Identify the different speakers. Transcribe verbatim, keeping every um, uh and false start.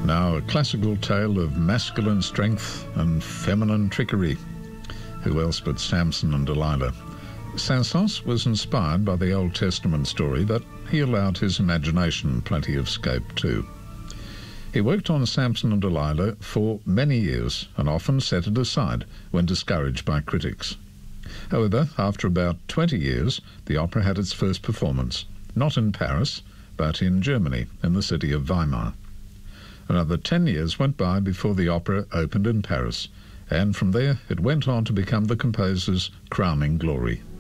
Speaker 1: Now a classical tale of masculine strength and feminine trickery. Who else but Samson and Delilah? Saint-Saëns was inspired by the Old Testament story, but he allowed his imagination plenty of scope too. He worked on Samson and Delilah for many years and often set it aside when discouraged by critics. However, after about twenty years, the opera had its first performance, not in Paris, but in Germany, in the city of Weimar. Another ten years went by before the opera opened in Paris, and from there it went on to become the composer's crowning glory.